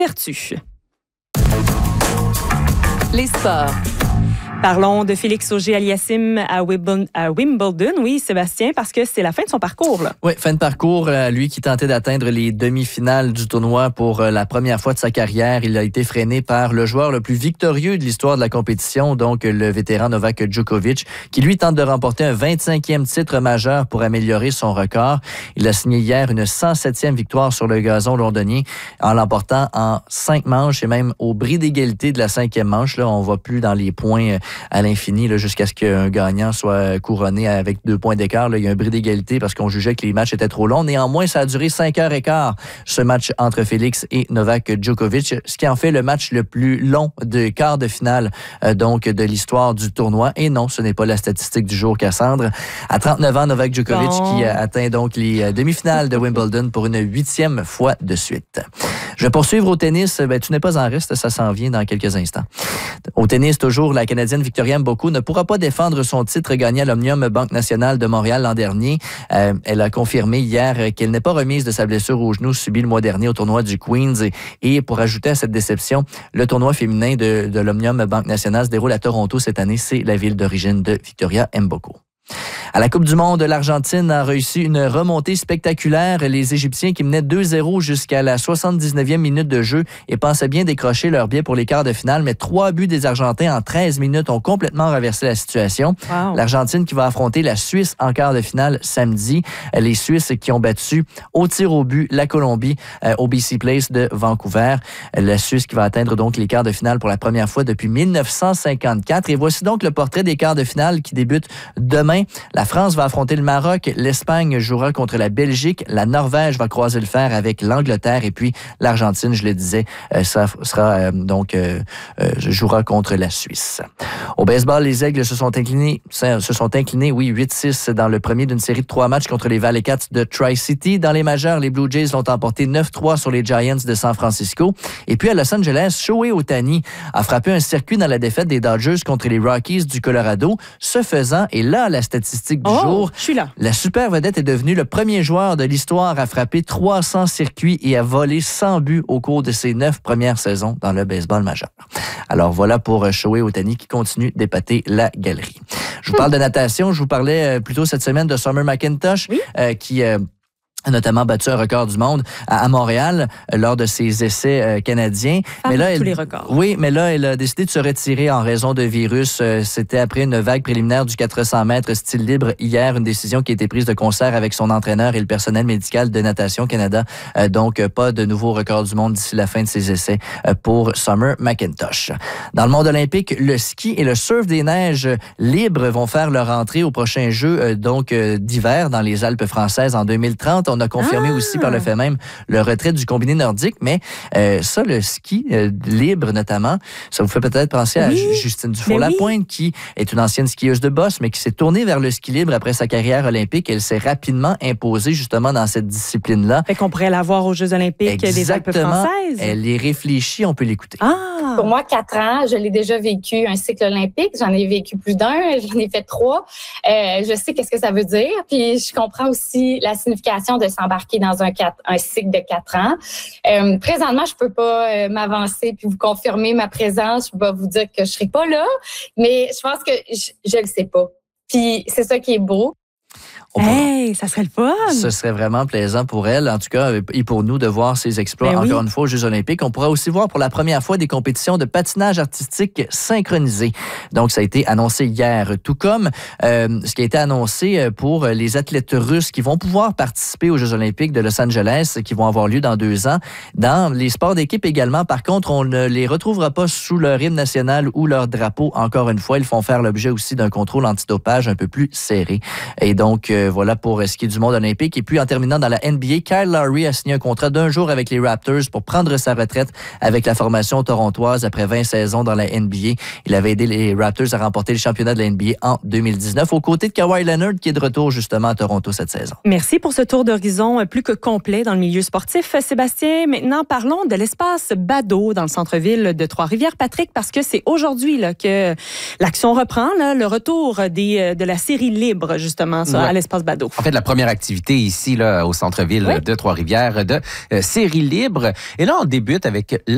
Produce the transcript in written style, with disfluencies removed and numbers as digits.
Vertu. Les sports. Parlons de Félix Auger-Aliassime à Wimbledon. Oui, Sébastien, parce que c'est la fin de son parcours. Là. Oui, fin de parcours. Lui qui tentait d'atteindre les demi-finales du tournoi pour la première fois de sa carrière. Il a été freiné par le joueur le plus victorieux de l'histoire de la compétition, donc le vétéran Novak Djokovic, qui lui tente de remporter un 25e titre majeur pour améliorer son record. Il a signé hier une 107e victoire sur le gazon londonien en l'emportant en 5 manches et même au bris d'égalité de la 5e manche. Là, on ne va plus dans les points à l'infini là, jusqu'à ce qu'un gagnant soit couronné avec 2 points d'écart. Là, il y a un bris d'égalité parce qu'on jugeait que les matchs étaient trop longs. Néanmoins, ça a duré 5h15, ce match entre Félix et Novak Djokovic, ce qui en fait le match le plus long de quart de finale donc de l'histoire du tournoi. Et non, ce n'est pas la statistique du jour, Cassandre. À 39 ans, Novak Djokovic qui atteint donc les demi-finales de Wimbledon pour une 8e fois de suite. Je vais poursuivre au tennis. Tu n'es pas en reste, ça s'en vient dans quelques instants. Au tennis, toujours, la Canadienne Victoria Mboko ne pourra pas défendre son titre gagné à l'Omnium Banque Nationale de Montréal l'an dernier. Elle a confirmé hier qu'elle n'est pas remise de sa blessure au genou subie le mois dernier au tournoi du Queens. Et pour ajouter à cette déception, le tournoi féminin de l'Omnium Banque Nationale se déroule à Toronto cette année. C'est la ville d'origine de Victoria Mboko. À la Coupe du monde, l'Argentine a réussi une remontée spectaculaire. Les Égyptiens qui menaient 2-0 jusqu'à la 79e minute de jeu et pensaient bien décrocher leur billet pour les quarts de finale, mais 3 buts des Argentins en 13 minutes ont complètement renversé la situation. Wow. L'Argentine qui va affronter la Suisse en quart de finale samedi. Les Suisses qui ont battu au tir au but la Colombie au BC Place de Vancouver. La Suisse qui va atteindre donc les quarts de finale pour la première fois depuis 1954. Et voici donc le portrait des quarts de finale qui débutent demain. La France va affronter le Maroc, l'Espagne jouera contre la Belgique, la Norvège va croiser le fer avec l'Angleterre et puis l'Argentine, je le disais, jouera contre la Suisse. Au baseball, les Aigles se sont inclinés, 8-6 dans le premier d'une série de 3 matchs contre les Valley Cats de Tri-City. Dans les majeures, les Blue Jays l'ont emporté 9-3 sur les Giants de San Francisco. Et puis à Los Angeles, Shohei Ohtani a frappé un circuit dans la défaite des Dodgers contre les Rockies du Colorado. Ce faisant, et là, la statistique du jour. Je suis là. La super vedette est devenue le premier joueur de l'histoire à frapper 300 circuits et à voler 100 buts au cours de ses 9 premières saisons dans le baseball majeur. Alors voilà pour Shohei Ohtani qui continue d'épater la galerie. Je vous parle de natation. Je vous parlais plus tôt cette semaine de Summer McIntosh qui a notamment battu un record du monde à Montréal lors de ses essais canadiens. Mais là, tous les records. Oui, mais là, elle a décidé de se retirer en raison de virus. C'était après une vague préliminaire du 400 mètres style libre hier, une décision qui a été prise de concert avec son entraîneur et le personnel médical de Natation Canada. Donc, pas de nouveau record du monde d'ici la fin de ses essais pour Summer McIntosh. Dans le monde olympique, le ski et le surf des neiges libres vont faire leur entrée au prochain jeu d'hiver dans les Alpes françaises en 2030. On a confirmé aussi par le fait même le retrait du combiné nordique, mais ça, le ski libre notamment, ça vous fait peut-être penser à Justine Dufour-Lapointe, qui est une ancienne skieuse de boss, mais qui s'est tournée vers le ski libre après sa carrière olympique. Elle s'est rapidement imposée justement dans cette discipline-là. Fait qu'on pourrait la voir aux Jeux olympiques des Alpes françaises. Elle y réfléchit, on peut l'écouter. Pour moi, 4 ans, je l'ai déjà vécu un cycle olympique. J'en ai vécu plus d'un, j'en ai fait 3. Je sais qu'est-ce que ça veut dire, puis je comprends aussi la signification de s'embarquer dans un cycle de 4 ans. Présentement, je peux pas m'avancer puis vous confirmer ma présence. Je vais vous dire que je serai pas là, mais je pense que je le sais pas. Puis c'est ça qui est beau. Hey, ça serait le fun! Ce serait vraiment plaisant pour elle, en tout cas, et pour nous de voir ses exploits encore une fois aux Jeux olympiques. On pourra aussi voir pour la première fois des compétitions de patinage artistique synchronisé. Donc, ça a été annoncé hier, tout comme ce qui a été annoncé pour les athlètes russes qui vont pouvoir participer aux Jeux olympiques de Los Angeles, qui vont avoir lieu dans 2 ans. Dans les sports d'équipe également, par contre, on ne les retrouvera pas sous leur hymne national ou leur drapeau. Encore une fois, ils font faire l'objet aussi d'un contrôle antidopage un peu plus serré. Et donc, voilà pour ce qui est du monde olympique. Et puis, en terminant dans la NBA, Kyle Lowry a signé un contrat d'1 jour avec les Raptors pour prendre sa retraite avec la formation torontoise après 20 saisons dans la NBA. Il avait aidé les Raptors à remporter le championnat de la NBA en 2019, aux côtés de Kawhi Leonard, qui est de retour justement à Toronto cette saison. Merci pour ce tour d'horizon plus que complet dans le milieu sportif. Sébastien, maintenant, parlons de l'espace Bado dans le centre-ville de Trois-Rivières. Patrick, parce que c'est aujourd'hui là, que l'action reprend, là, le retour de la série libre, justement, ça, à l'espace Bado. En fait, la première activité ici, là, au centre-ville de Trois-Rivières, de série libre. Et là, on débute avec